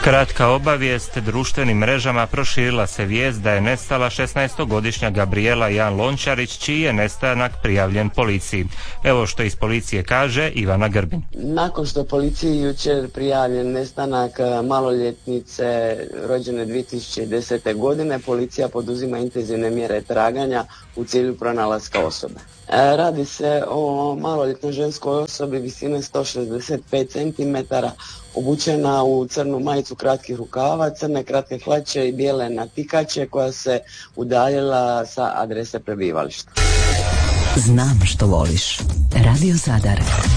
Kratka obavijest, društvenim mrežama proširila se vijest da je nestala 16-godišnja Gabriela Jan Lončarić, čiji je nestanak prijavljen policiji. Evo što iz policije kaže Ivana Grbin. Nakon što policiji jučer prijavljen nestanak maloljetnice rođene 2010. godine, policija poduzima intenzivne mjere traganja u cilju pronalaska osobe. Radi se o maloljetnoj ženskoj osobi visine 165 cm, obučena u crnu majicu kratkih rukava, crne kratke hlače i bijele natikače, koja se udaljila sa adrese prebivališta. Znam što voliš. Radio Zadar.